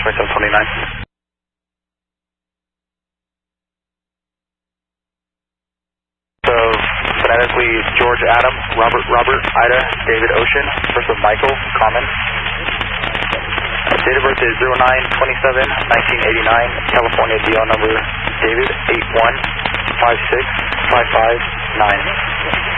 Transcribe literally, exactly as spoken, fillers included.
twenty-seven twenty-nine. So, phonetically, George Adam, Robert Robert, Ida, David Ocean, first with Michael, common. Uh, date of birth is zero nine twenty-seven nineteen eighty-nine, California D L number David eight one five six five five nine.